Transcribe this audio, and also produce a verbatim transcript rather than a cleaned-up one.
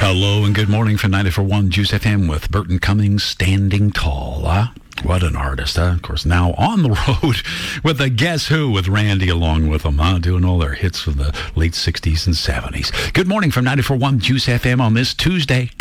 Hello and good morning from ninety-four point one Juice F M with Burton Cummings, Standing Tall. Huh? What an artist, huh? Of course, now on the road with the Guess Who with Randy along with them, huh? Doing all their hits from the late sixties and seventies. Good morning from ninety-four point one Juice F M on this Tuesday.